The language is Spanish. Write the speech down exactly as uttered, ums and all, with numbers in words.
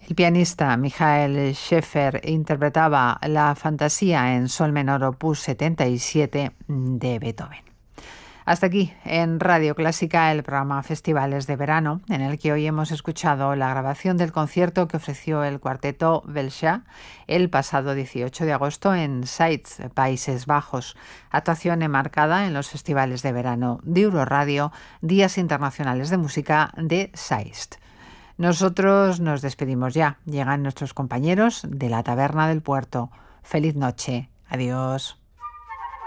El pianista Michael Schaeffer interpretaba la Fantasía en sol menor opus setenta y siete de Beethoven. Hasta aquí, en Radio Clásica, el programa Festivales de Verano, en el que hoy hemos escuchado la grabación del concierto que ofreció el cuarteto Belcha el pasado dieciocho de agosto en Zeist, Países Bajos, actuación enmarcada en los Festivales de Verano de Euroradio, Días Internacionales de Música de Zeist. Nosotros nos despedimos ya. Llegan nuestros compañeros de la Taberna del Puerto. Feliz noche. Adiós.